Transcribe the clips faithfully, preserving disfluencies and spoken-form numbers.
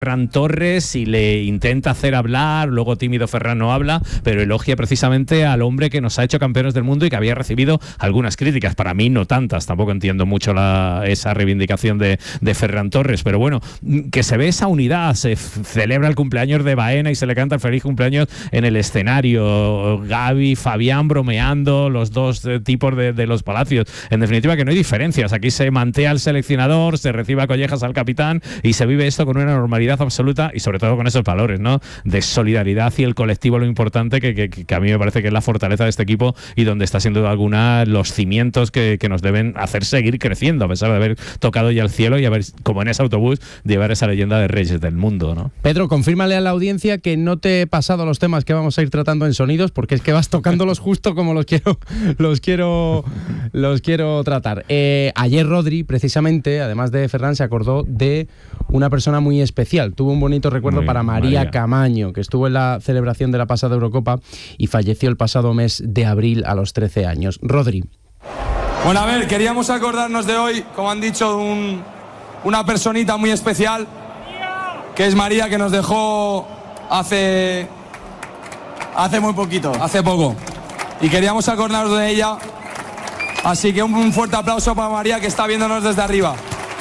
Ferran Torres y le intenta hacer hablar, luego tímido Ferran no habla, pero elogia precisamente al hombre que nos ha hecho campeones del mundo y que había recibido algunas críticas, para mí no tantas, tampoco entiendo mucho la, esa reivindicación de, de Ferran Torres, pero bueno, que se ve esa unidad, se f- celebra el cumpleaños de Baena y se le canta el feliz cumpleaños en el escenario, Gavi, Fabián bromeando, los dos eh, tipos de, de los Palacios, en definitiva que no hay diferencias, aquí se mantea al seleccionador, se recibe a collejas al capitán y se vive esto con una normalidad absoluta y sobre todo con esos valores, ¿no? De solidaridad y el colectivo, lo importante que, que, que a mí me parece que es la fortaleza de este equipo y donde está sin duda alguna los cimientos que, que nos deben hacer seguir creciendo a pesar de haber tocado ya el cielo y haber, como en ese autobús, llevar esa leyenda de Reyes del mundo, ¿no? Pedro, confírmale a la audiencia que no te he pasado los temas que vamos a ir tratando en sonidos porque es que vas tocándolos justo como los quiero los quiero los quiero tratar. Eh, ayer Rodri, precisamente, además de Ferran, se acordó de una persona muy especial. Tuvo un bonito recuerdo Muy, para María, María Camaño, que estuvo en la celebración de la pasada Eurocopa y falleció el pasado mes de abril a los trece años. Rodri. Bueno, a ver, queríamos acordarnos de hoy, como han dicho, un, una personita muy especial, que es María, que nos dejó hace, hace muy poquito, hace poco. Y queríamos acordarnos de ella, así que un, un fuerte aplauso para María, que está viéndonos desde arriba.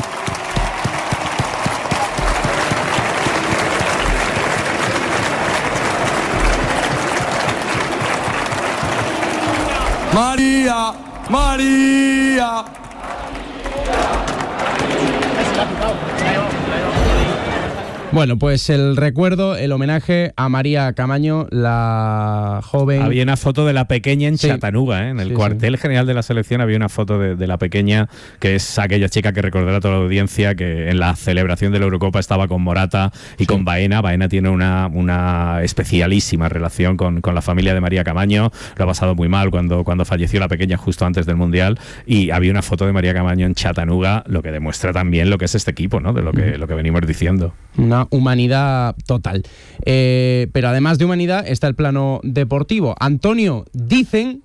María, María. Bueno, pues el recuerdo, el homenaje a María Camaño, la joven... Había una foto de la pequeña en sí. Chattanooga, ¿eh? En el sí, cuartel sí. general de la selección había una foto de, de la pequeña, que es aquella chica que recordará a toda la audiencia que en la celebración de la Eurocopa estaba con Morata y sí. con Baena. Baena tiene una, una especialísima relación con, con la familia de María Camaño, lo ha pasado muy mal cuando, cuando falleció la pequeña justo antes del Mundial, y había una foto de María Camaño en Chattanooga, lo que demuestra también lo que es este equipo, ¿no? De lo que, mm. lo que venimos diciendo. Una humanidad total. Eh, pero además de humanidad está el plano deportivo. Antonio, dicen,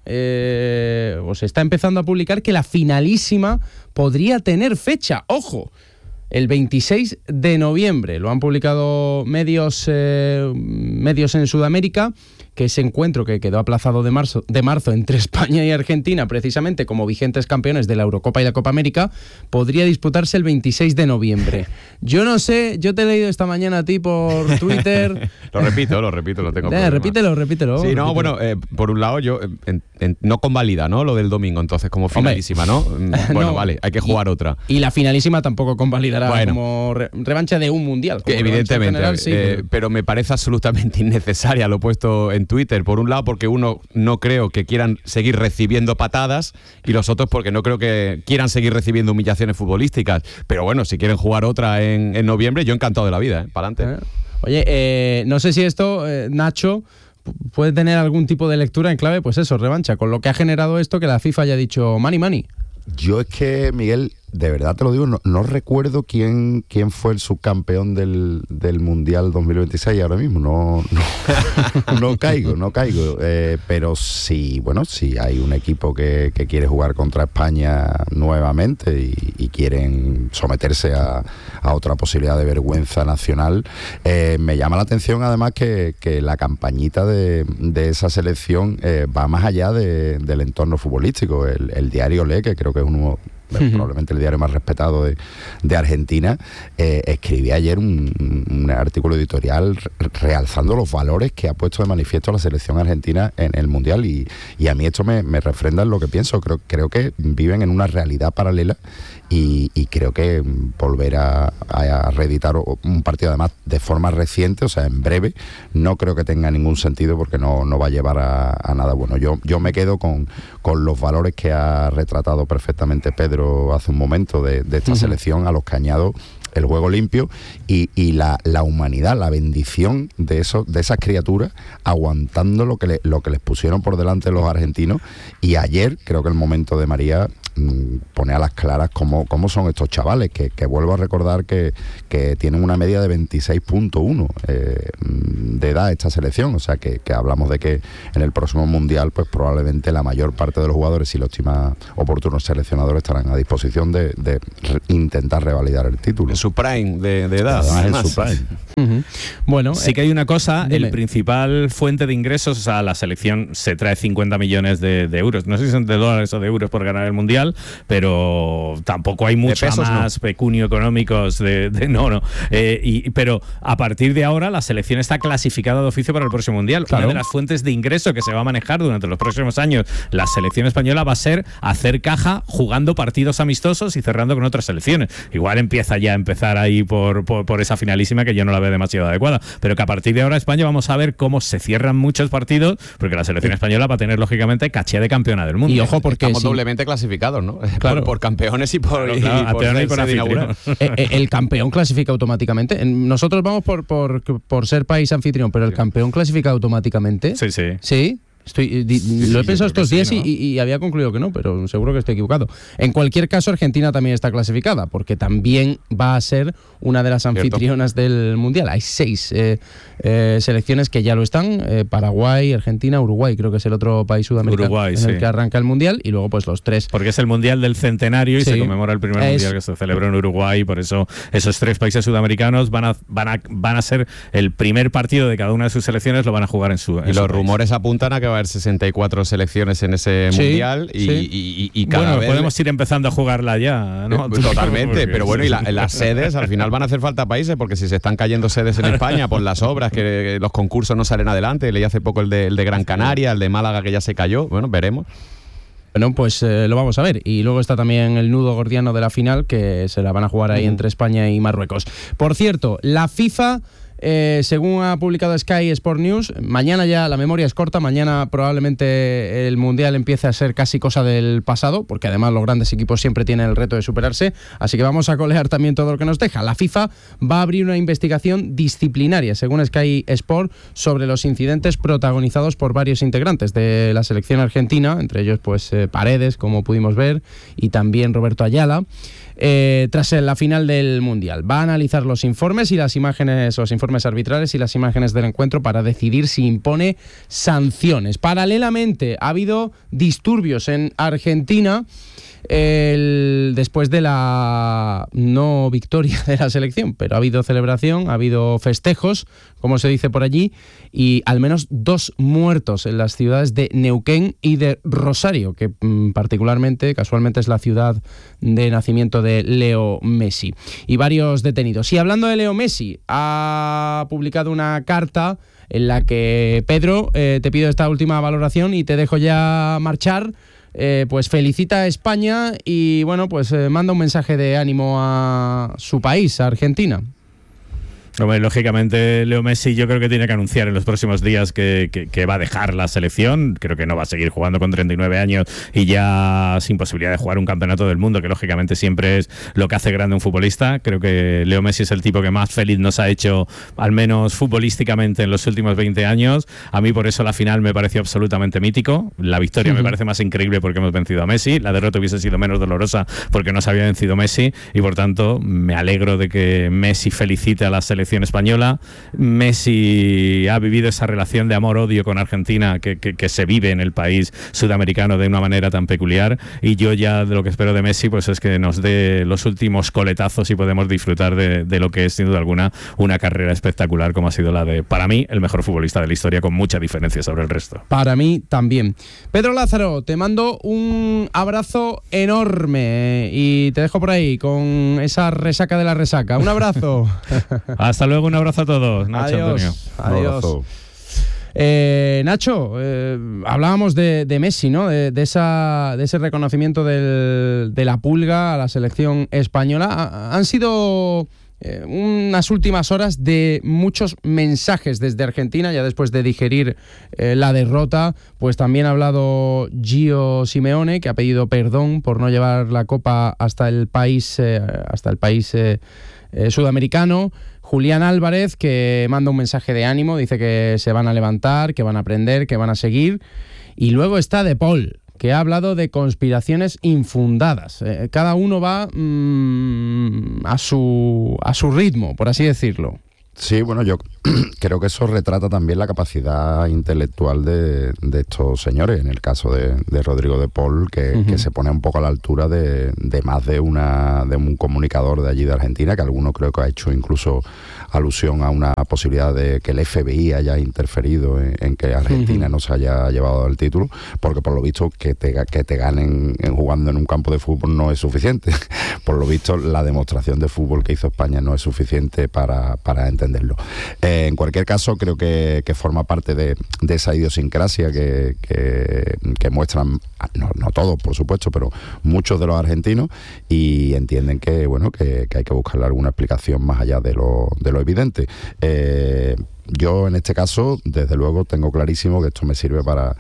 eh, o se está empezando a publicar que la finalísima podría tener fecha. ¡Ojo! El veintiséis de noviembre. Lo han publicado medios, eh, medios en Sudamérica, que ese encuentro que quedó aplazado de marzo, de marzo entre España y Argentina, precisamente como vigentes campeones de la Eurocopa y la Copa América, podría disputarse el veintiséis de noviembre. Yo no sé, yo te he leído esta mañana a ti por Twitter. Lo repito, lo repito, lo tengo. Eh, repítelo, repítelo. Sí, no, repítelo. bueno, eh, por un lado, yo en, en, no convalida, ¿no? Lo del domingo, entonces, como finalísima, ¿no? Bueno, no, vale, hay que jugar y, otra. Y la finalísima tampoco convalidará bueno, como re, revancha de un mundial. Que evidentemente, general, sí, eh, pero... pero me parece absolutamente innecesaria, lo he puesto en Twitter, por un lado porque uno no creo que quieran seguir recibiendo patadas y los otros porque no creo que quieran seguir recibiendo humillaciones futbolísticas, pero bueno, si quieren jugar otra en, en noviembre, yo encantado de la vida, ¿eh? Para adelante. Eh, oye, eh, no sé si esto, eh, Nacho, puede tener algún tipo de lectura en clave, pues eso, revancha, con lo que ha generado esto que la FIFA haya dicho money money. Yo es que, Miguel, de verdad te lo digo, no, no recuerdo quién quién fue el subcampeón del, del Mundial dos mil veintiséis ahora mismo, no no, no caigo, no caigo, eh, pero sí, bueno, sí hay un equipo que, que quiere jugar contra España nuevamente y, y quieren someterse a, a otra posibilidad de vergüenza nacional. Eh, me llama la atención además que, que la campañita de, de esa selección eh, va más allá de, del entorno futbolístico. El, el diario Olé, que creo que es uno... Uh-huh. probablemente el diario más respetado de, de Argentina, eh, escribí ayer un, un artículo editorial realzando los valores que ha puesto de manifiesto la selección argentina en el Mundial y, y a mí esto me, me refrenda en lo que pienso. Creo, creo que viven en una realidad paralela y, y creo que volver a, a reeditar un partido además de forma reciente, o sea, en breve, no creo que tenga ningún sentido porque no, no va a llevar a, a nada bueno. Yo, yo me quedo con, con los valores que ha retratado perfectamente Pedro hace un momento de, de esta uh-huh. selección, a los que añado el juego limpio y, y la, la humanidad, la bendición de esos, de esas criaturas aguantando lo que, le, lo que les pusieron por delante los argentinos. Y ayer creo que el momento de María mmm, pone a las claras cómo, cómo son estos chavales, que, que vuelvo a recordar que, que tienen una media de veintiséis punto uno eh, de edad esta selección, o sea que, que hablamos de que en el próximo Mundial pues probablemente la mayor parte de los jugadores, si los estimas oportunos seleccionadores, estarán a disposición de, de re- intentar revalidar el título. En su prime de, de edad. Además, en su prime. Uh-huh. Bueno, Sí que hay una cosa, dime. el principal fuente de ingresos, o sea, la selección se trae cincuenta millones de, de euros. No sé si son de dólares o de euros por ganar el Mundial, pero tampoco hay mucho pesos, más no. pecunio económicos de, de no, no. Eh, y, pero a partir de ahora la selección está clasificada de oficio para el próximo Mundial. Claro. Una de las fuentes de ingreso que se va a manejar durante los próximos años la selección española va a ser hacer caja jugando partidos amistosos y cerrando con otras selecciones. Igual empieza ya a empezar ahí por, por, por esa finalísima que yo no la veo demasiado adecuada, pero que a partir de ahora España vamos a ver cómo se cierran muchos partidos, porque la selección española va a tener lógicamente caché de campeona del mundo. y ojo porque Estamos si- doblemente clasificados, ¿no? Claro. Por, por campeones y por, Claro, y claro, por campeón y ser por sede anfitrión. inaugural. eh, eh, el campeón clasifica automáticamente. En- Nosotros vamos por, por, por ser país anfitrión, pero el campeón clasifica automáticamente. Sí, sí. Sí. Estoy, eh, di- lo he yo pensado creo que estos sí, días ¿no? y, y había concluido que no, pero seguro que estoy equivocado. En cualquier caso, Argentina también está clasificada, porque también va a ser una de las anfitrionas del Mundial. Hay seis eh, eh, selecciones que ya lo están: eh, Paraguay, Argentina, Uruguay, creo que es el otro país sudamericano Uruguay, en sí. el que arranca el Mundial, y luego pues los tres. Porque es el Mundial del Centenario y Sí. se conmemora el primer Es- Mundial que se celebró en Uruguay, por eso esos tres países sudamericanos van a, van a, van a ser el primer partido de cada una de sus selecciones, lo van a jugar en su en Y su los país. rumores apuntan a que va a haber sesenta y cuatro selecciones en ese Sí, mundial y, sí. y- y- y cada Bueno, vez podemos ir empezando a jugarla ya, ¿no? Eh, Totalmente, Porque- pero bueno, y la- las sedes, al final van a hacer falta países, porque si se están cayendo sedes en España por las obras, que los concursos no salen adelante, leí hace poco el de, el de Gran Canaria, el de Málaga que ya se cayó, bueno, veremos. Bueno, pues eh, lo vamos a ver. Y luego está también el nudo gordiano de la final, que se la van a jugar ahí entre España y Marruecos. Por cierto, la FIFA, eh, según ha publicado Sky Sport News, mañana ya la memoria es corta, mañana probablemente el Mundial empiece a ser casi cosa del pasado, porque además los grandes equipos siempre tienen el reto de superarse, así que vamos a colear también todo lo que nos deja. La FIFA va a abrir una investigación disciplinaria, según Sky Sport, sobre los incidentes protagonizados por varios integrantes de la selección argentina, entre ellos pues eh, Paredes, como pudimos ver, y también Roberto Ayala. Eh, tras la final del Mundial. Va a analizar los informes y las imágenes, los informes arbitrales y las imágenes del encuentro para decidir si impone sanciones. Paralelamente, ha habido disturbios en Argentina el, después de la no victoria de la selección, pero ha habido celebración, ha habido festejos, como se dice por allí, y al menos dos muertos en las ciudades de Neuquén y de Rosario, que mm, particularmente, casualmente, es la ciudad de nacimiento de Leo Messi, y varios detenidos. Y hablando de Leo Messi, ha publicado una carta en la que, Pedro, eh, te pido esta última valoración y te dejo ya marchar. Eh, pues felicita a España y bueno, pues eh, manda un mensaje de ánimo a su país, a Argentina. Hombre, lógicamente, Leo Messi yo creo que tiene que anunciar en los próximos días que, que, que va a dejar la selección. Creo que no va a seguir jugando con treinta y nueve años y ya sin posibilidad de jugar un campeonato del mundo, que lógicamente siempre es lo que hace grande un futbolista. Creo que Leo Messi es el tipo que más feliz nos ha hecho, al menos futbolísticamente, en los últimos veinte años. A mí por eso la final me pareció absolutamente mítico. La victoria uh-huh. me parece más increíble porque hemos vencido a Messi. La derrota hubiese sido menos dolorosa porque no se había vencido Messi, y por tanto me alegro de que Messi felicite a la selección española. Messi ha vivido esa relación de amor-odio con Argentina que, que, que se vive en el país sudamericano de una manera tan peculiar, y yo ya de lo que espero de Messi pues es que nos dé los últimos coletazos y podemos disfrutar de, de lo que es sin duda alguna una carrera espectacular como ha sido la de, para mí, el mejor futbolista de la historia, con mucha diferencia sobre el resto. Para mí también. Pedro Lázaro, te mando un abrazo enorme y te dejo por ahí con esa resaca de la resaca. Un abrazo. Hasta luego, un abrazo a todos. Nacho, adiós. Antonio. Adiós. Eh, Nacho, eh, hablábamos de, de Messi, ¿no? De, de, esa, de ese reconocimiento del, de la pulga a la selección española. Ha, han sido eh, unas últimas horas de muchos mensajes desde Argentina, ya después de digerir eh, la derrota. Pues también ha hablado Gio Simeone, que ha pedido perdón por no llevar la copa hasta el país, eh, hasta el país eh, eh, sudamericano. Julián Álvarez, que manda un mensaje de ánimo, dice que se van a levantar, que van a aprender, que van a seguir. Y luego está De Paul, que ha hablado de conspiraciones infundadas. Eh, cada uno va mmm, a su a su ritmo, por así decirlo. Sí, bueno, yo creo que eso retrata también la capacidad intelectual de, de estos señores, en el caso de, de Rodrigo de Paul, que, uh-huh. que se pone un poco a la altura de, de más de una de un comunicador de allí de Argentina, que alguno creo que ha hecho incluso alusión a una posibilidad de que el F B I haya interferido en, en que Argentina uh-huh. no se haya llevado el título, porque por lo visto que te, que te ganen en jugando en un campo de fútbol no es suficiente. Por lo visto la demostración de fútbol que hizo España no es suficiente para, para entenderlo. Eh, en cualquier caso, creo que, que forma parte de, de esa idiosincrasia que, que, que muestran, no, no todos por supuesto, pero muchos de los argentinos, y entienden que bueno que, que hay que buscarle alguna explicación más allá de lo, de lo evidente. Eh, Yo en este caso, desde luego, tengo clarísimo que esto me sirve para,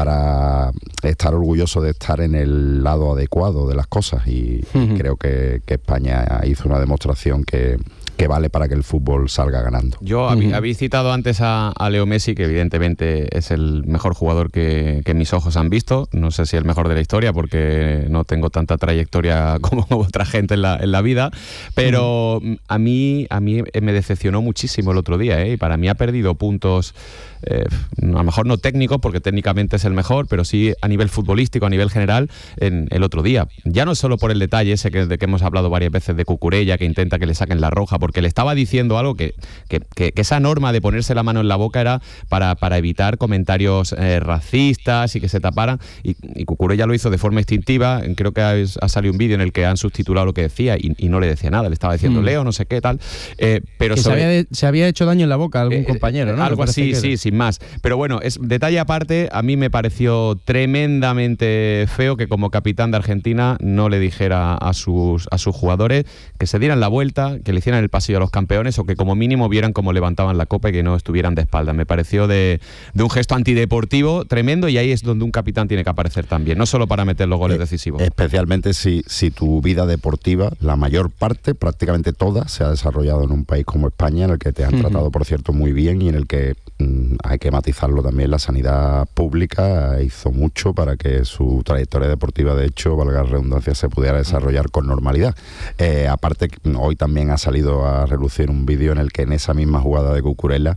para estar orgulloso de estar en el lado adecuado de las cosas, y, uh-huh. y creo que, que España hizo una demostración que, que vale para que el fútbol salga ganando. Yo uh-huh. habéis citado antes a, a Leo Messi, que evidentemente es el mejor jugador que, que mis ojos han visto. No sé si el mejor de la historia, porque no tengo tanta trayectoria como otra gente en la, en la vida, pero uh-huh. a mí a mí me decepcionó muchísimo el otro día, ¿eh? Y para mí ha perdido puntos, eh, a lo mejor no técnicos, porque técnicamente es el mejor, pero sí a nivel futbolístico, a nivel general, en el otro día. Ya no solo por el detalle ese que, de que hemos hablado varias veces de Cucurella, que intenta que le saquen la roja, porque le estaba diciendo algo que, que, que, que esa norma de ponerse la mano en la boca era para, para evitar comentarios eh, racistas y que se taparan, y, y Cucurella lo hizo de forma instintiva. Creo que ha, ha salido un vídeo en el que han subtitulado lo que decía y, y no le decía nada, le estaba diciendo mm. Leo, no sé qué, tal. Eh, pero que sobre... se, había, se había hecho daño en la boca a algún eh, compañero, ¿no? Algo así, sí, sin más. Pero bueno, es detalle aparte, a mí me pareció tremendamente feo que como capitán de Argentina no le dijera a sus, a sus jugadores que se dieran la vuelta, que le hicieran el pasillo a los campeones, o que como mínimo vieran cómo levantaban la copa y que no estuvieran de espaldas. Me pareció de, de un gesto antideportivo tremendo, y ahí es donde un capitán tiene que aparecer también, no solo para meter los goles eh, decisivos. Especialmente si, si tu vida deportiva, la mayor parte, prácticamente toda, se ha desarrollado en un país como España, en el que te han uh-huh. tratado, por cierto, muy bien, y en el que mm, hay que matizarlo también, la sanidad pública hizo mucho para que su trayectoria deportiva, de hecho, valga la redundancia, se pudiera desarrollar con normalidad. Eh, aparte, hoy también ha salido a relucir un vídeo en el que en esa misma jugada de Cucurella,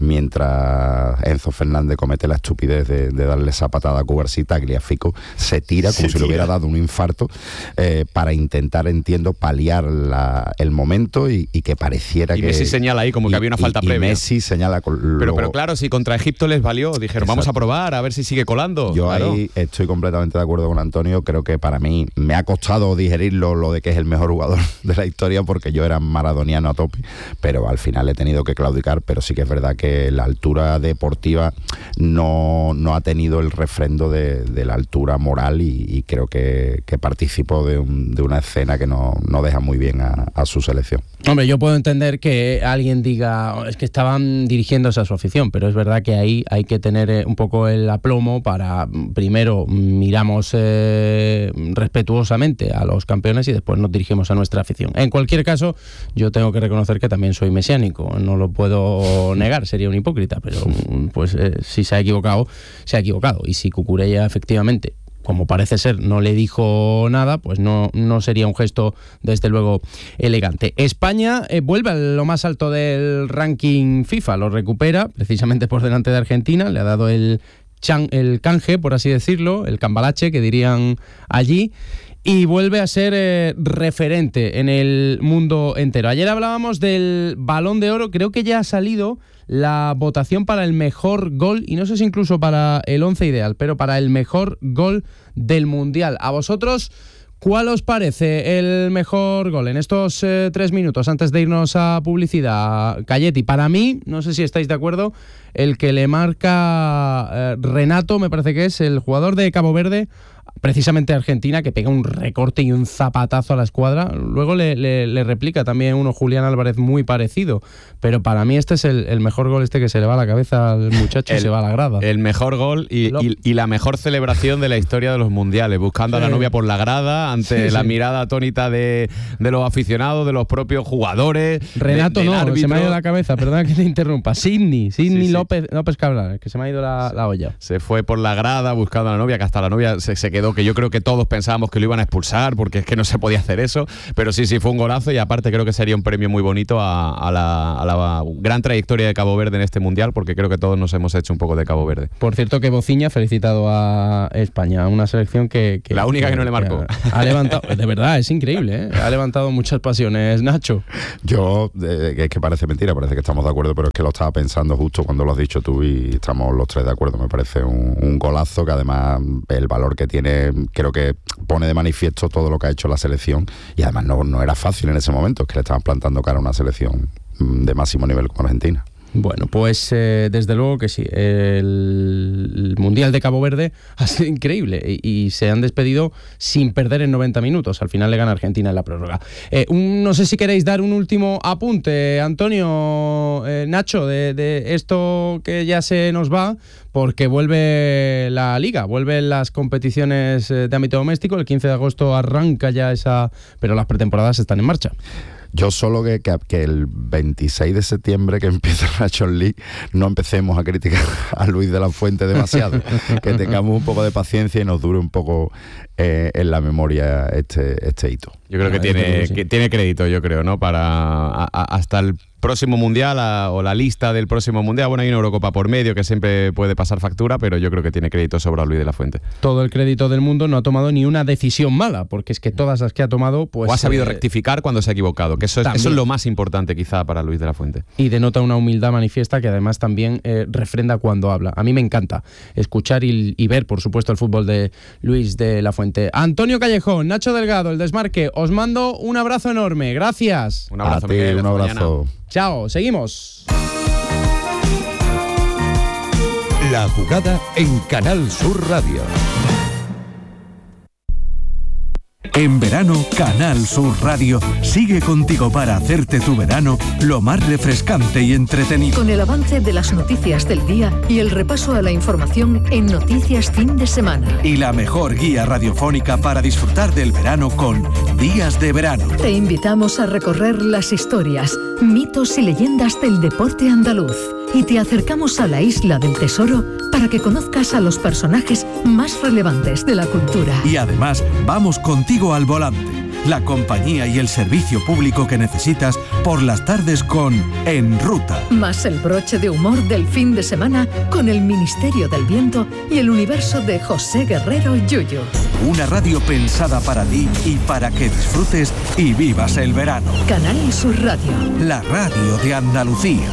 mientras Enzo Fernández comete la estupidez de, de darle esa patada a Cubarsí, Tagliafico se tira como se si tira. le hubiera dado un infarto, eh, para intentar, entiendo, paliar la, el momento y, y que pareciera y que... Y Messi señala ahí como que y, había una falta y, previa. Y Messi señala... Con, pero, luego, pero claro, si contra Egipto les valió, dijeron, Exacto. vamos a probar, a ver si sigue colando. Yo claro. ahí estoy completamente de acuerdo con Antonio. Creo que para mí me ha costado digerirlo, lo de que es el mejor jugador de la historia, porque yo era maradoniano a tope, pero al final he tenido que claudicar. Pero sí que es verdad que la altura deportiva no, no ha tenido el refrendo de, de la altura moral, y, y creo que, que participó de, un, de una escena que no, no deja muy bien a, a su selección. Hombre, yo puedo entender que alguien diga, oh, es que estaban dirigiéndose a su afición, pero es verdad que ahí hay que tener un poco el aplomo para, primero, miramos eh, respetuosamente a los campeones y después nos dirigimos a nuestra afición. En cualquier caso, yo tengo que reconocer que también soy mesiánico, no lo puedo negar, sería un hipócrita, pero pues eh, si se ha equivocado, se ha equivocado. Y si Cucurella efectivamente, como parece ser, no le dijo nada, pues no, no sería un gesto, desde luego, elegante. España eh, vuelve a lo más alto del ranking FIFA, lo recupera precisamente por delante de Argentina, le ha dado el, chan, el canje, por así decirlo, el cambalache, que dirían allí, y vuelve a ser eh, referente en el mundo entero. Ayer hablábamos del Balón de Oro, creo que ya ha salido la votación para el mejor gol, y no sé si incluso para el once ideal, pero para el mejor gol del Mundial. ¿A vosotros cuál os parece el mejor gol en estos eh, tres minutos antes de irnos a publicidad, Cayeti? Para mí, no sé si estáis de acuerdo, el que le marca eh, Renato, me parece que es el jugador de Cabo Verde, precisamente Argentina, que pega un recorte y un zapatazo a la escuadra. Luego le, le, le replica también uno Julián Álvarez muy parecido, pero para mí este es el, el mejor gol este que se le va a la cabeza al muchacho el, y se va a la grada. El mejor gol y, y, y la mejor celebración de la historia de los mundiales, buscando sí. a la novia por la grada ante sí, la sí. mirada atónita de, de los aficionados, de los propios jugadores. Renato de, no, árbitro. Se me ha ido la cabeza, perdona que te interrumpa. Sidney, Sidney sí, sí. López, López Cabral, que se me ha ido la, la olla. Se fue por la grada buscando a la novia, que hasta la novia se, se quedó, que yo creo que todos pensábamos que lo iban a expulsar porque es que no se podía hacer eso, pero sí, sí, fue un golazo y aparte creo que sería un premio muy bonito a, a, la, a la gran trayectoria de Cabo Verde en este mundial, porque creo que todos nos hemos hecho un poco de Cabo Verde. Por cierto que Bociña ha felicitado a España, una selección que... que la única que, que no le marcó. Ha, ha levantado, de verdad, es increíble, ¿eh? Ha levantado muchas pasiones, Nacho. Yo, eh, es que parece mentira, parece que estamos de acuerdo, pero es que lo estaba pensando justo cuando lo has dicho tú y estamos los tres de acuerdo. Me parece un, un golazo que además el valor que tiene, creo que pone de manifiesto todo lo que ha hecho la selección y además no, no era fácil en ese momento, es que le estaban plantando cara a una selección de máximo nivel como Argentina. Bueno, pues eh, desde luego que sí. El, el Mundial de Cabo Verde ha sido increíble y, y se han despedido sin perder en noventa minutos. Al final le gana Argentina en la prórroga. Eh, un, no sé si queréis dar un último apunte, Antonio, eh, Nacho, de, de esto que ya se nos va, porque vuelve la Liga, vuelven las competiciones de ámbito doméstico. El quince de agosto arranca ya esa, pero las pretemporadas están en marcha. Yo solo que, que, que el veintiséis de septiembre que empieza la Nations League no empecemos a criticar a Luis de la Fuente demasiado, que tengamos un poco de paciencia y nos dure un poco eh, en la memoria este, este hito. Yo creo que, ah, tiene, que, sí. que tiene crédito, yo creo, ¿no? Para a, a, hasta el próximo mundial a, o la lista del próximo mundial. Bueno, hay una Eurocopa por medio que siempre puede pasar factura, pero yo creo que tiene crédito sobre Luis de la Fuente. Todo el crédito del mundo, no ha tomado ni una decisión mala, porque es que todas las que ha tomado, pues... O ha sabido eh, rectificar cuando se ha equivocado, que eso es, eso es lo más importante quizá para Luis de la Fuente. Y denota una humildad manifiesta que además también eh, refrenda cuando habla. A mí me encanta escuchar y, y ver, por supuesto, el fútbol de Luis de la Fuente. Antonio Callejón, Nacho Delgado, El Desmarque, os mando un abrazo enorme. Gracias. Un abrazo, a ti, Miguel, un abrazo. Chao, seguimos. La jugada en Canal Sur Radio. En verano, Canal Sur Radio sigue contigo para hacerte tu verano lo más refrescante y entretenido. Con el avance de las noticias del día y el repaso a la información en Noticias Fin de Semana. Y la mejor guía radiofónica para disfrutar del verano con Días de Verano. Te invitamos a recorrer las historias, mitos y leyendas del deporte andaluz. Y te acercamos a la Isla del Tesoro para que conozcas a los personajes más relevantes de la cultura. Y además, vamos contigo al volante, la compañía y el servicio público que necesitas por las tardes con En Ruta. Más el broche de humor del fin de semana con el Ministerio del Viento y el universo de José Guerrero Yuyu. Una radio pensada para ti y para que disfrutes y vivas el verano. Canal Sur Radio. La radio de Andalucía.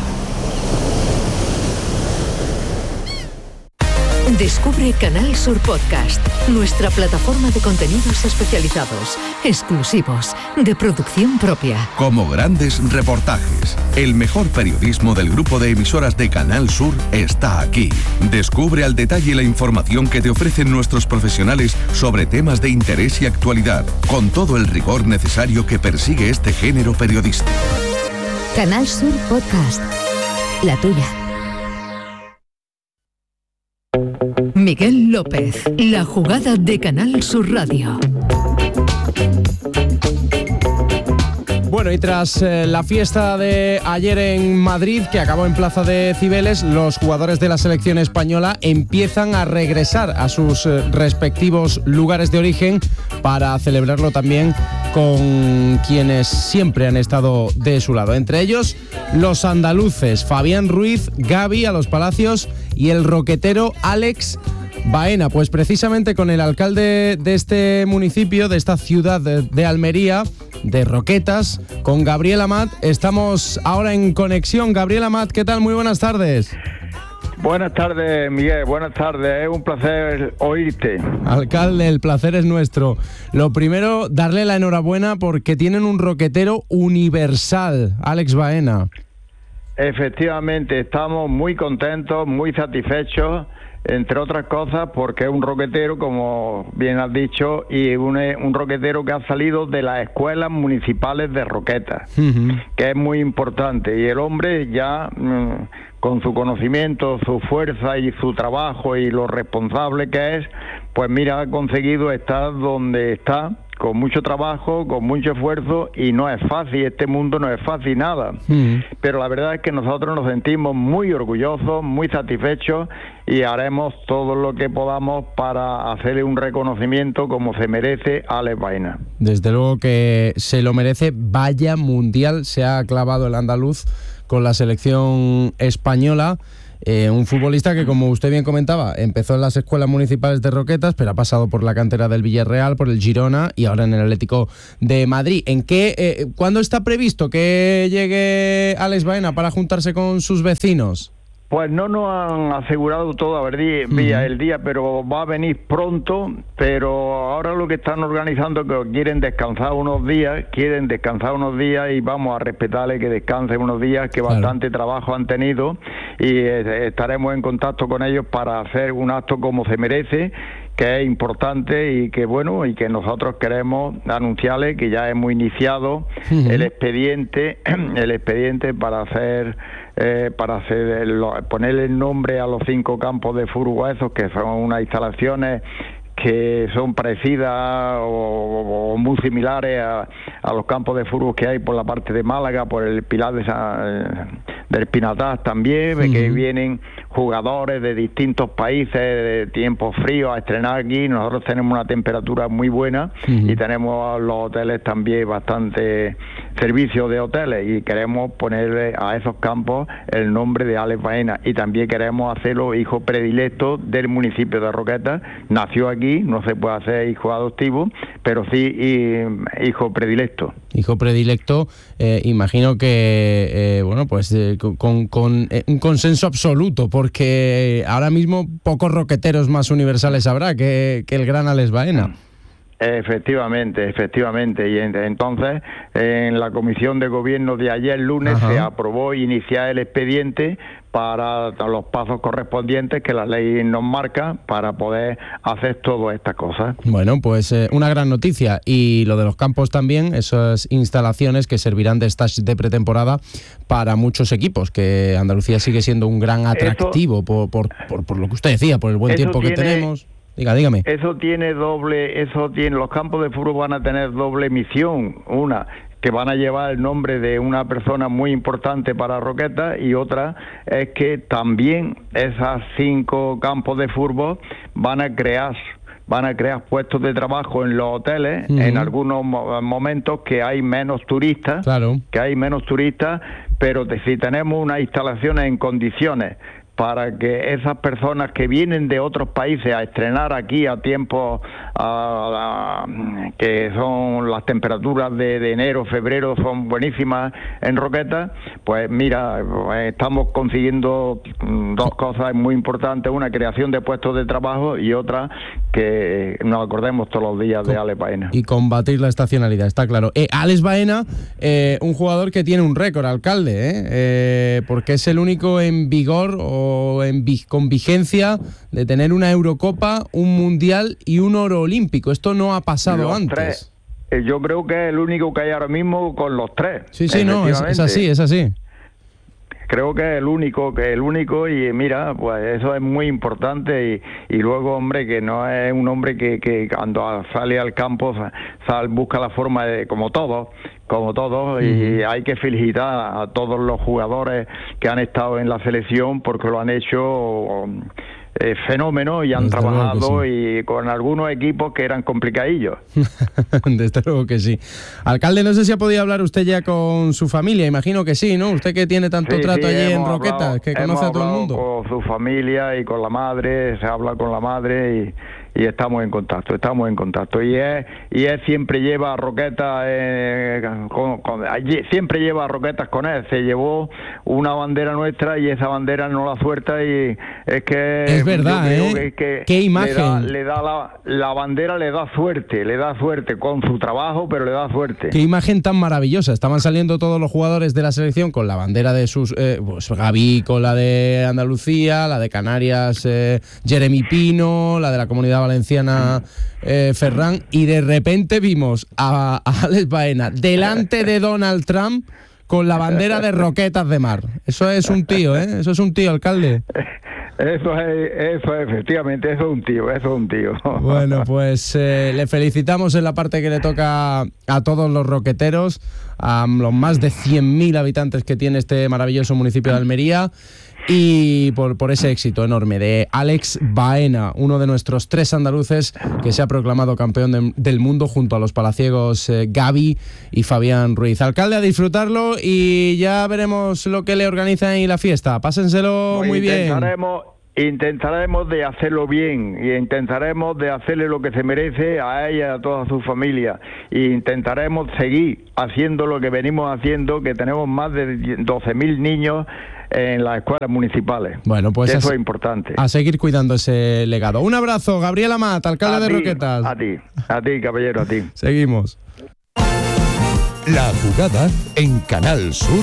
Descubre Canal Sur Podcast, nuestra plataforma de contenidos especializados, exclusivos, de producción propia. Como grandes reportajes, el mejor periodismo del grupo de emisoras de Canal Sur está aquí. Descubre al detalle la información que te ofrecen nuestros profesionales sobre temas de interés y actualidad, con todo el rigor necesario que persigue este género periodístico. Canal Sur Podcast, la tuya. Miguel López, la jugada de Canal Sur Radio. Bueno, y tras eh, la fiesta de ayer en Madrid, que acabó en Plaza de Cibeles, los jugadores de la selección española empiezan a regresar a sus eh, respectivos lugares de origen para celebrarlo también con quienes siempre han estado de su lado. Entre ellos, los andaluces Fabián Ruiz, Gaby a los Palacios y el roquetero Alex Baena. Pues precisamente con el alcalde de este municipio, de esta ciudad de, de Almería, de Roquetas, con Gabriel Amat, estamos ahora en conexión. Gabriel Amat, ¿qué tal? Muy buenas tardes. Buenas tardes, Miguel, buenas tardes, es un placer oírte. Alcalde, el placer es nuestro. Lo primero, darle la enhorabuena porque tienen un roquetero universal, Alex Baena. Efectivamente, estamos muy contentos, muy satisfechos. entre otras cosas porque es un roquetero, como bien has dicho, y un, un roquetero que ha salido de las escuelas municipales de Roquetas, uh-huh. que es muy importante, y el hombre ya mmm, con su conocimiento, su fuerza y su trabajo y lo responsable que es, pues mira, ha conseguido estar donde está, con mucho trabajo, con mucho esfuerzo, y no es fácil, este mundo no es fácil nada. Mm. Pero la verdad es que nosotros nos sentimos muy orgullosos, muy satisfechos, y haremos todo lo que podamos para hacerle un reconocimiento como se merece a Alex Baena. Desde luego que se lo merece. Vaya mundial se ha clavado el andaluz con la selección española. Eh, un futbolista que, como usted bien comentaba, empezó en las escuelas municipales de Roquetas, pero ha pasado por la cantera del Villarreal, por el Girona y ahora en el Atlético de Madrid. ¿En qué, eh, ¿Cuándo está previsto que llegue Alex Baena para juntarse con sus vecinos? Pues no nos han asegurado todavía uh-huh. el día, pero va a venir pronto. Pero ahora lo que están organizando es que quieren descansar unos días, quieren descansar unos días y vamos a respetarle que descansen unos días, que claro. bastante trabajo han tenido, y eh, estaremos en contacto con ellos para hacer un acto como se merece, que es importante y que bueno, y que nosotros queremos anunciarles que ya hemos iniciado uh-huh. el expediente, el expediente para hacer Eh, para hacer el, ponerle el nombre a los cinco campos de fútbol, esos que son unas instalaciones que son parecidas o, o muy similares a, a los campos de fútbol que hay por la parte de Málaga, por el Pilar de San, del Pinatar también, uh-huh. que vienen jugadores de distintos países de tiempos fríos a estrenar aquí. Nosotros tenemos una temperatura muy buena uh-huh. y tenemos los hoteles también bastante servicios de hoteles, y queremos ponerle a esos campos el nombre de Alex Baena, y también queremos hacerlo hijo predilecto del municipio de Roquetas. Nació aquí, no se puede hacer hijo adoptivo, pero sí y, hijo predilecto. Hijo predilecto, eh, imagino que, eh, bueno, pues eh, con, con eh, un consenso absoluto, porque ahora mismo pocos roqueteros más universales habrá que, que el gran Alex Baena. Efectivamente, efectivamente. Y entonces, en la comisión de gobierno de ayer lunes Ajá. se aprobó iniciar el expediente para los pasos correspondientes que la ley nos marca para poder hacer todas estas cosas. Bueno, pues eh, una gran noticia. Y lo de los campos también, esas instalaciones que servirán de stage de pretemporada para muchos equipos, que Andalucía sigue siendo un gran atractivo eso, por, por, por, por lo que usted decía, por el buen tiempo tiene... que tenemos. Diga, dígame. Eso tiene doble, eso tiene, los campos de fútbol van a tener doble misión. Una, que van a llevar el nombre de una persona muy importante para Roquetas, y otra es que también esas cinco campos de fútbol van a crear van a crear puestos de trabajo en los hoteles uh-huh. en algunos mo- momentos que hay menos turistas, claro. que hay menos turistas, pero de, si tenemos unas instalaciones en condiciones para que esas personas que vienen de otros países a estrenar aquí a tiempos a, a, que son las temperaturas de, de enero, febrero son buenísimas en Roquetas, pues mira, estamos consiguiendo dos cosas muy importantes: una, creación de puestos de trabajo, y otra, que nos acordemos todos los días de Alex Baena. Y combatir la estacionalidad, está claro. Eh, Alex Baena, eh, un jugador que tiene un récord, alcalde, ¿eh? Eh, porque es el único en vigor o En, con vigencia de tener una Eurocopa, un Mundial y un oro olímpico. Esto no ha pasado los antes. Tres. Yo creo que es el único que hay ahora mismo con los tres. Sí, sí, no, es, es así, es así. Creo que es el único, que es el único, y mira, pues eso es muy importante. Y, y luego, hombre, que no es un hombre que, que cuando sale al campo sal, busca la forma de, como todos, como todos, uh-huh. y hay que felicitar a todos los jugadores que han estado en la selección, porque lo han hecho eh, fenómeno, y han Desde trabajado sí. y con algunos equipos que eran complicadillos. Desde luego que sí. Alcalde, no sé si ha podido hablar usted ya con su familia, imagino que sí, ¿no? Usted que tiene tanto sí, trato sí, allí en hablado, Roquetas, que conoce a todo el mundo. Con su familia y con la madre, se habla con la madre, y estamos en contacto, estamos en contacto. Y él, y él siempre lleva roquetas, eh, con, con, siempre lleva roquetas con él. Se llevó una bandera nuestra y esa bandera no la suelta, y es que es verdad, ¿eh? Que, que qué imagen. Le da, le da la, la bandera, le da suerte, le da suerte con su trabajo, pero le da suerte. Qué imagen tan maravillosa. Estaban saliendo todos los jugadores de la selección con la bandera de sus, eh, pues Gaby con la de Andalucía, la de Canarias, eh, Jeremy Pino, la de la Comunidad Valenciana, eh, Ferran, y de repente vimos a, a Alex Baena delante de Donald Trump con la bandera de Roquetas de Mar. Eso es un tío, ¿eh? Eso es un tío, alcalde. Eso es, eso es, efectivamente, eso es un tío, eso es un tío. Bueno, pues eh, le felicitamos en la parte que le toca a todos los roqueteros, a los más de cien mil habitantes que tiene este maravilloso municipio de Almería, y por, por ese éxito enorme de Alex Baena, uno de nuestros tres andaluces que se ha proclamado campeón de, del mundo junto a los palaciegos eh, Gaby y Fabián Ruiz. Alcalde, a disfrutarlo, y ya veremos lo que le organizan en la fiesta. Pásenselo pues muy bien. Intentaremos, intentaremos de hacerlo bien, y intentaremos de hacerle lo que se merece a ella y a toda su familia, e intentaremos seguir haciendo lo que venimos haciendo, que tenemos más de doce mil niños en las escuelas municipales. Bueno, pues eso a, es importante. A seguir cuidando ese legado. Un abrazo, Gabriel Amat, alcalde a de ti, Roquetas. A ti, a ti, caballero, a ti. Seguimos. La jugada en Canal Sur